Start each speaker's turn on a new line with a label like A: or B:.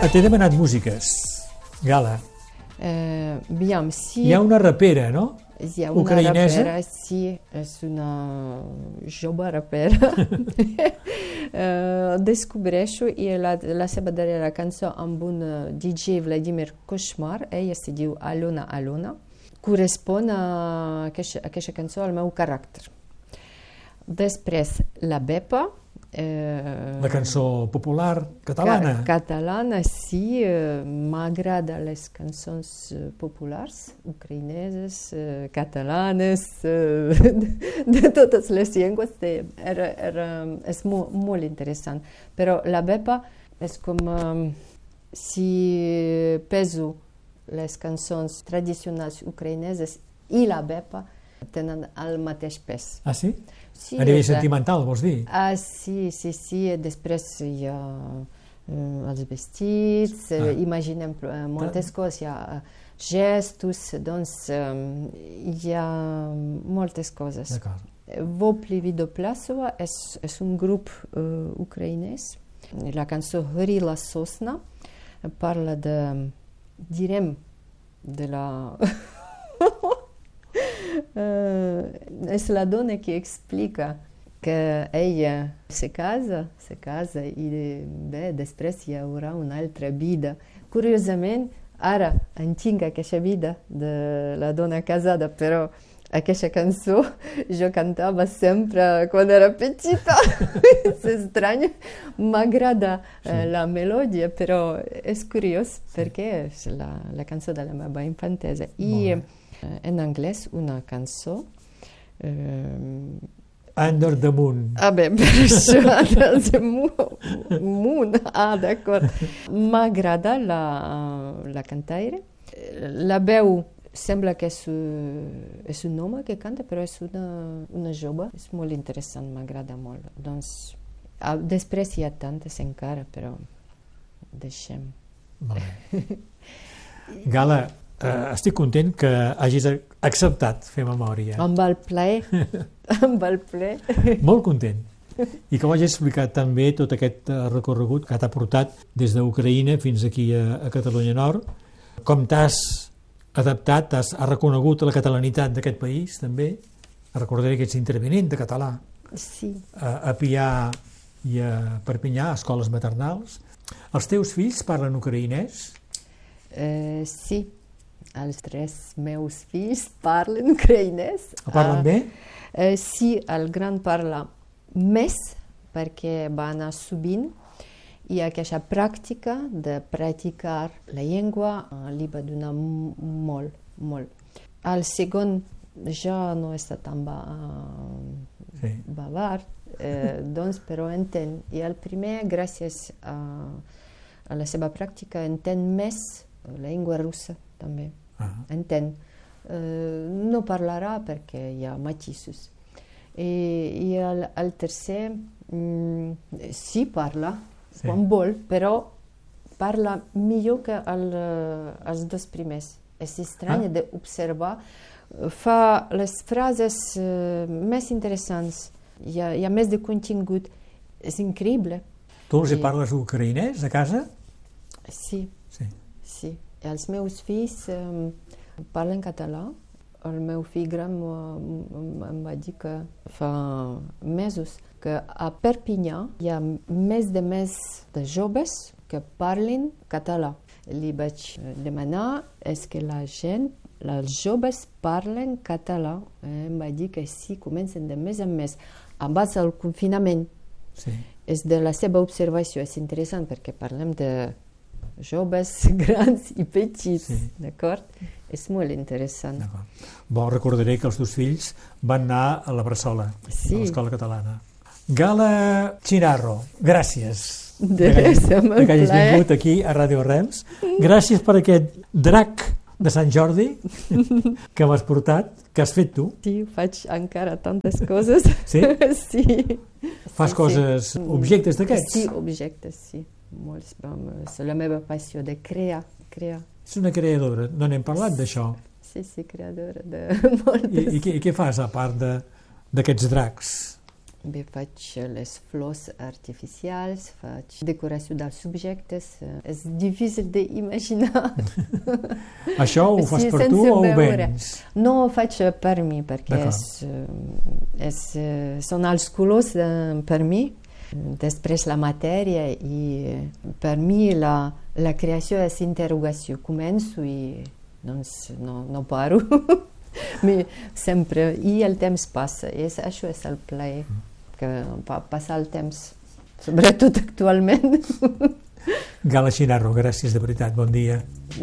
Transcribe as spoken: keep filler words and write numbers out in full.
A: T'he demanat músiques, Gala.
B: Eh, bien, si...
A: Hi ha una rapera, no?
B: Hi ha una
A: Ucraïnesa?
B: rapera, sí, és una jove rapera. eh, descobreixo i la, la seva darrera cançó amb un D J Vladimir Koshmar, ella se diu Alona Alona, correspon a aquesta, a aquesta cançó al meu caràcter. Després, la Bepa. Eh,
A: La cançó popular catalana.
B: Ca catalana, sí. Eh, M'agrada les cançons eh, populars, ucraïneses, eh, catalanes, eh, de, de totes les llengües. De, era, era, és mo, molt interessant. Però la Bepa és com eh, si peso les cançons tradicionals ucraïneses i la Bepa tenen el mateix pes.
A: Ah, sí?
B: Sí,
A: a nivell
B: és,
A: sentimental, vols dir?
B: Ah, sí, sí, sí. Després hi ha eh, els vestits, ah. eh, imaginem moltes ah. coses, hi ha gestos, doncs eh, hi ha moltes coses. Vopli Vidoplasova és, és un grup eh, ucraïnès. La cançó Горіла сосна parla de, direm, de la... Uh, és la dona que explica que ella se casa, se casa i bé, després hi haurà una altra vida. Curiosament, ara entenc aquesta vida de la dona casada, però aquesta cançó jo cantava sempre quan era petita. És estrany, m'agrada sí. uh, la melodia, però és curiós perquè és la, la cançó de la meva infantesa. I en anglès, una cançó... Um,
A: Under the Moon.
B: Ah bé, per això, Under the Moon. moon. Ah, d'acord. M'agrada la, la cantaire. La veu sembla que és, és un home que canta, però és una, una jove. És molt interessant, m'agrada molt. Doncs, després hi ha tantes encara, però deixem.
A: Vale. Gala, Uh, estic content que hagis acceptat fer memòria.
B: Amb el plaer. Amb el plaer.
A: Molt content. I que ho hagis explicat també tot aquest recorregut que t'ha portat des d'Ucraïna fins aquí a, a Catalunya Nord. Com t'has adaptat, has, has reconegut la catalanitat d'aquest país, també. Recordaré que ets intervenent de català.
B: Sí.
A: A, a Pià i a Perpinyà, a escoles maternals. Els teus fills parlen ucraïnès?
B: Uh, sí. Els tres meus fills parlen ucraïnès.
A: Parlen uh, bé?
B: Uh, sí, el gran parla més perquè va anar sovint i aquesta pràctica de practicar la llengua uh, li va donar molt, molt. El segon ja no està tan ba, uh, sí. bavard, uh, doncs, però entén. I el primer, gràcies a, a la seva pràctica, entén més la llengua russa també. Uh-huh. Entén. Uh, no parlarà perquè hi ha matisos. I, i el, el tercer mm, sí parla, sí. quan vol, però parla millor que el, els dos primers. És estrany ah. d'observar. Fa les frases uh, més interessants. Hi ha, hi ha més de contingut. És increïble.
A: Tu els I... parles ucraïnès a casa?
B: Sí.
A: Sí.
B: Sí. Els meus fills um, parlen català. El meu fill gran em va dir que fa mesos que a Perpinyà hi ha més de més de joves que parlen català. Li vaig demanar és que la gent, els joves parlen català. Em va dir que sí, comencen de més en més. Abans del confinament.
A: Sí. És
B: de la seva observació. És interessant perquè parlem de joves, grans i petits, sí. D'acord? És molt interessant.
A: Bon, recordaré que els teus fills van anar a la Bressola, sí. A l'escola catalana. Gala Chinarro, gràcies
B: de res,
A: que hagis vingut aquí a Ràdio Rems. Gràcies per aquest drac de Sant Jordi que m'has portat, que has fet tu.
B: Sí, faig encara tantes coses.
A: Sí?
B: Sí.
A: Fas
B: sí,
A: coses,
B: sí.
A: Objectes d'aquests?
B: Sí, objectes, sí. Molts, és la meva passió de crear, crear.
A: És una creadora, no n'hem parlat d'això.
B: Sí, sí, creadora de moltes.
A: I, i, què, i què fas a part d'aquests dracs?
B: Bé, faig les flors artificials, faig decoració dels subjectes. És difícil d'imaginar.
A: Això ho fas
B: Sí,
A: per tu
B: sense
A: o ho
B: veure.
A: vens?
B: No ho faig per mi, perquè
A: D'acord.
B: és, eh, és, eh, són els colors eh, per mi. Després la matèria i eh, per mi la, la creació és interrogació. Començo i doncs, no, no paro. Mi, sempre, i el temps passa. És, això és el plaer, que pa, passar el temps, sobretot actualment.
A: Gala Chinarro, gràcies de veritat, bon dia.